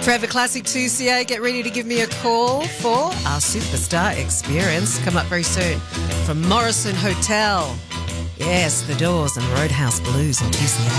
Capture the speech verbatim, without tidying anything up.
Forever Classic two C A, get ready to give me a call for our Superstar Experience. Come up very soon from Morrison Hotel. Yes, The Doors and Roadhouse Blues on two C A.